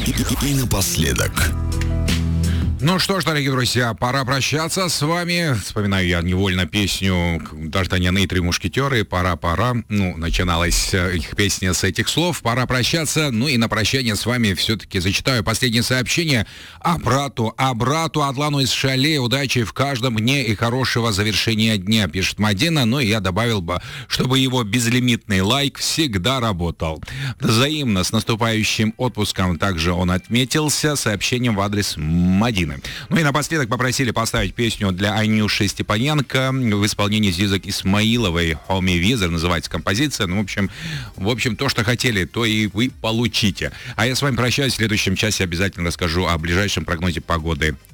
И напоследок. Ну что ж, дорогие друзья, пора прощаться с вами. Вспоминаю я невольно песню «Д'Артаньян и три мушкетера». Пора. Ну, начиналась их песня с этих слов. Пора прощаться. Ну и на прощание с вами все-таки зачитаю последнее сообщение. А брату Адлану из Шале удачи в каждом дне и хорошего завершения дня, пишет Мадина. Ну и я добавил бы, чтобы его безлимитный лайк всегда работал. Взаимно с наступающим отпуском также он отметился сообщением в адрес Мадины. Ну и напоследок попросили поставить песню для Анюши Степаненко в исполнении Зизок Исмаиловой. «Homie Визер» называется композиция. Ну, в общем, то, что хотели, то и вы получите. А я с вами прощаюсь. В следующем часе обязательно расскажу о ближайшем прогнозе погоды